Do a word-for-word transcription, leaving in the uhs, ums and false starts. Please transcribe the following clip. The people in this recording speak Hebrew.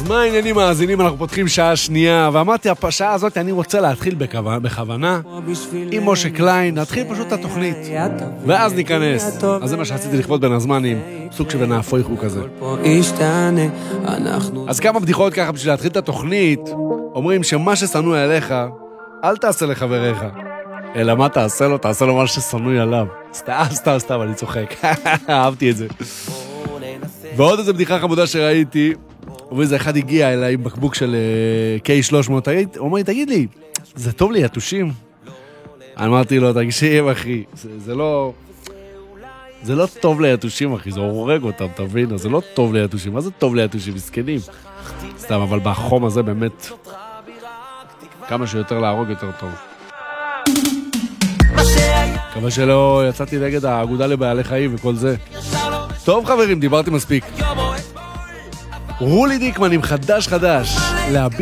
מה העניינים מאזינים? אנחנו פותחים שעה שנייה, ואמרתי, השעה הזאת אני רוצה להתחיל בכוונה עם משה קליין, נתחיל פשוט את התוכנית, ואז ניכנס. אז זה מה שרציתי לכבוד בין הזמנים, סוג של נהפוך הוא כזה. אז כמה בדיחות ככה בשביל להתחיל את התוכנית, אומרים שמה ששנוא עליך, אל תעשה לחבריך. אלא מה תעשה לו? תעשה לו מה ששנוא עליו. סתם, סתם, סתם, אני צוחק. אהבתי את זה. ועוד איזה בדיחה חמודה שראיתי, ואיזה אחד הגיע אליי עם בקבוק של קיי שלוש מאות, הוא אומר לי, תגיד לי, זה טוב לי יתושים? אמרתי לו, תקשיב אחי, זה, זה לא... זה לא טוב ליתושים אחי, זה הורג אותם, תבין? זה לא טוב ליתושים, מה זה טוב ליתושים? מסכנים. סתם, אבל בחום הזה באמת, כמה שיותר להרוג יותר טוב. כמה שלא יצאתי נגד האגודה לבעלי חיים וכל זה. טוב חברים, דיברתי מספיק. רולי דיקמן עם חדש חדש.